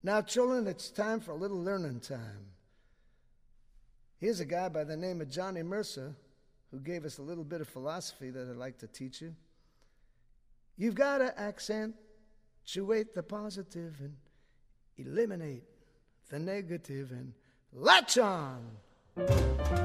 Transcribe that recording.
Now, children, it's time for a little learning time. Here's a guy by the name of Johnny Mercer who gave us a little bit of philosophy that I'd like to teach you. You've got to accentuate the positive and eliminate the negative and latch on.